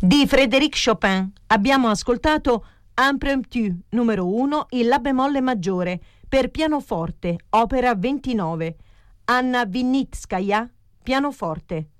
Di Frédéric Chopin abbiamo ascoltato Impromptu numero 1 in La bemolle maggiore per pianoforte, opera 29. Anna Vinnytskaya, pianoforte.